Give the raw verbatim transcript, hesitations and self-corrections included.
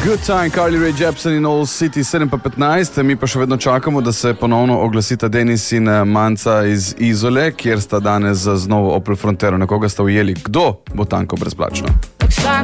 Good time, Carly Rae Jepsen in Old City, sedem pa petnajst, mi pa še vedno čakamo, da se ponovno oglasita Denis in Manca iz Izole, kjer sta danes z novo Opel Frontero. Nekoga sta ujeli. Kdo bo tanko brezplačno?